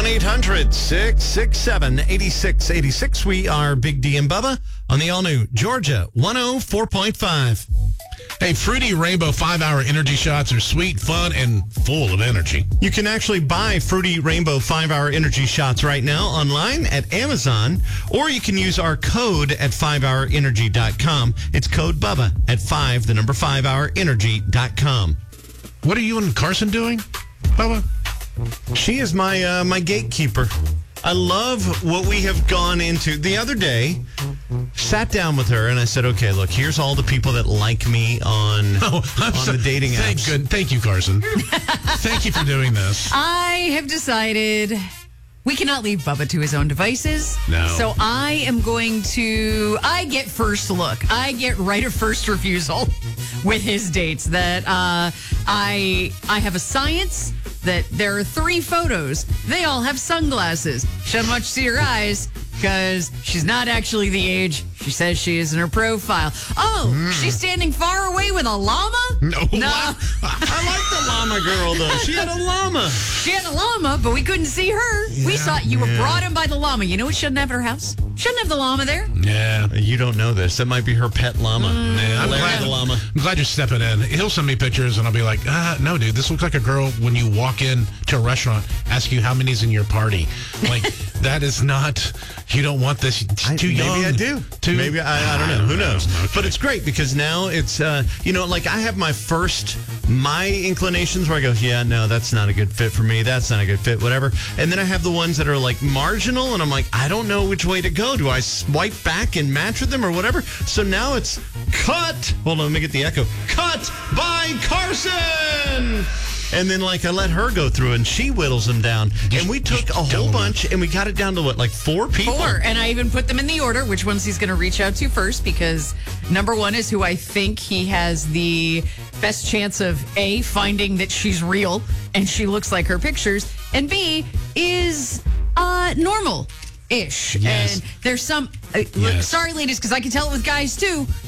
1-800-667-8686. We are Big D and Bubba on the all-new Georgia 104.5. Hey, Fruity Rainbow 5-hour energy shots are sweet, fun, and full of energy. You can actually buy Fruity Rainbow 5-hour energy shots right now online at Amazon, or you can use our code at 5hourenergy.com. It's code Bubba at 5hourenergy.com. What are you and Carson doing, Bubba? She is my gatekeeper. I love what we have gone into. The other day, sat down with her and I said, okay, look, here's all the people that like me on the dating apps. Thank you, Carson. Thank you for doing this. I have decided we cannot leave Bubba to his own devices. No. So I get first look. I get right of first refusal with his dates. That I have a science that there are 3 photos. They all have sunglasses. Shouldn't much see her eyes because she's not actually the age she says she is in her profile. Oh, she's standing far away with a llama? No. I like the llama girl, though. She had a llama. She had a llama, but we couldn't see her. We saw you were brought in by the llama. You know what she shouldn't have at her house? Shouldn't have the llama there. Yeah. You don't know this. That might be her pet llama. I'm glad you're stepping in. He'll send me pictures, and I'll be like, no, dude, this looks like a girl when you walk in to a restaurant, ask you how many's in your party. Like, that is not, you don't want this. It's too young. Maybe I do. Maybe, I don't know. Who knows? Okay. But it's great because now it's, like I have my inclinations where I go, yeah, no, that's not a good fit for me. That's not a good fit, whatever. And then I have the ones that are like marginal, and I'm like, I don't know which way to go. Do I swipe back and match with them or whatever? So now it's cut. Hold on, let me get the echo. Cut by Carson. And then, I let her go through, and she whittles them down. And we took a whole bunch, and we got it down to, 4 people? 4. And I even put them in the order, which ones he's going to reach out to first, because number 1 is who I think he has the best chance of, A, finding that she's real, and she looks like her pictures, and B, is normal-ish. Yes. And there's some... Yes. Sorry, ladies, because I can tell it with guys, too.